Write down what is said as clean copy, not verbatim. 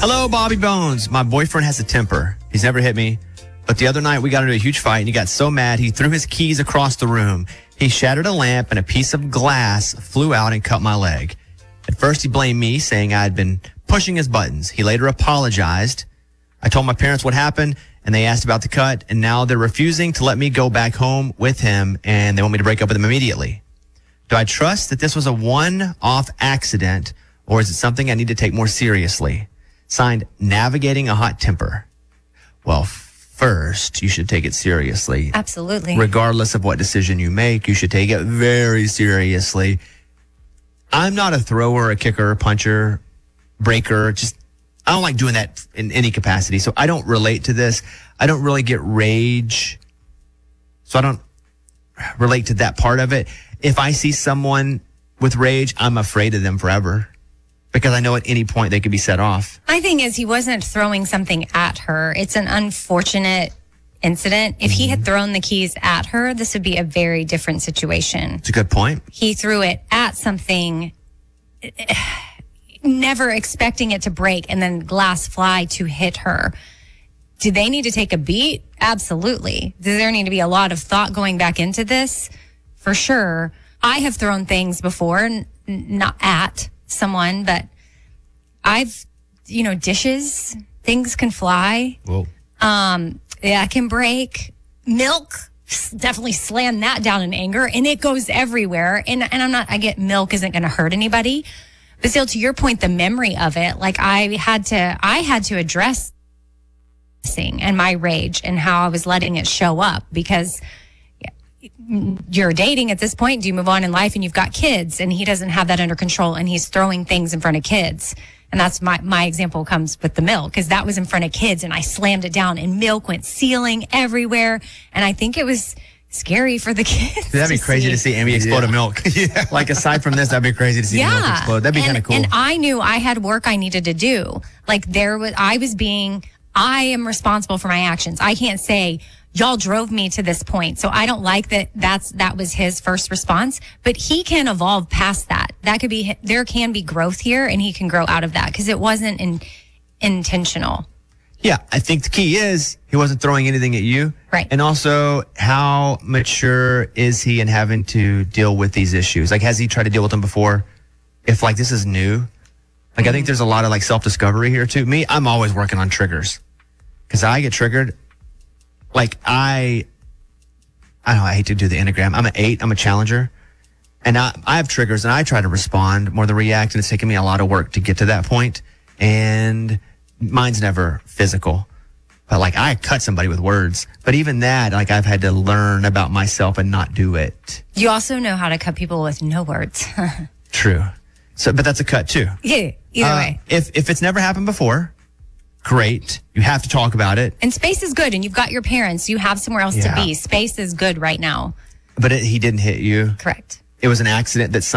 Hello, Bobby Bones. My boyfriend has a temper. He's never hit me. But the other night, we got into a huge fight, and he got so mad, he threw his keys across the room. He shattered a lamp, and a piece of glass flew out and cut my leg. At first, he blamed me, saying I had been pushing his buttons. He later apologized. I told my parents what happened, and they asked about the cut, and now they're refusing to let me go back home with him, and they want me to break up with him immediately. Do I trust that this was a one-off accident, or is it something I need to take more seriously? Signed, Navigating a Hot Temper. Well, first, you should take it seriously. Absolutely. Regardless of what decision you make, you should take it very seriously. I'm not a thrower, a kicker, a puncher, breaker. I don't like doing that in any capacity. So I don't relate to this. I don't really get rage. So I don't relate to that part of it. If I see someone with rage, I'm afraid of them forever. Because I know at any point they could be set off. My thing is, he wasn't throwing something at her. It's an unfortunate incident. If he had thrown the keys at her, this would be a very different situation. It's a good point. He threw it at something, never expecting it to break, and then glass fly to hit her. Do they need to take a beat? Absolutely. Does there need to be a lot of thought going back into this? For sure. I have thrown things before, not at someone, but I've, dishes, things can fly. Whoa. Yeah, it can break. Milk, definitely slam that down in anger, and it goes everywhere. And I get milk isn't going to hurt anybody, but still, to your point, the memory of it, like I had to address and my rage and how I was letting it show up, because you're dating at this point. Do you move on in life and you've got kids, and he doesn't have that under control, and he's throwing things in front of kids. And that's my example comes with the milk, because that was in front of kids and I slammed it down and milk went ceiling everywhere. And I think it was scary for the kids. That'd be crazy to see Amy explode a milk. Yeah. Like, aside from this, that'd be crazy to see milk explode. That'd be kind of cool. And I knew I had work I needed to do. Like, I am responsible for my actions. I can't say, y'all drove me to this point. So I don't like that was his first response, but he can evolve past that. There can be growth here, and he can grow out of that, because it wasn't intentional. Yeah, I think the key is he wasn't throwing anything at you. Right. And also, how mature is he in having to deal with these issues? Like, has he tried to deal with them before? If this is new, I think there's a lot of self-discovery here too. Me, I'm always working on triggers, because I get triggered. I hate to do the Enneagram. I'm an 8. I'm a challenger. And I have triggers, and I try to respond more than react. And it's taken me a lot of work to get to that point. And mine's never physical. But I cut somebody with words. But even that, I've had to learn about myself and not do it. You also know how to cut people with no words. True. But that's a cut too. Yeah, either way. If it's never happened before, great. You have to talk about it. And space is good, and you've got your parents. You have somewhere else to be. Space is good right now. But he didn't hit you. Correct. It was an accident that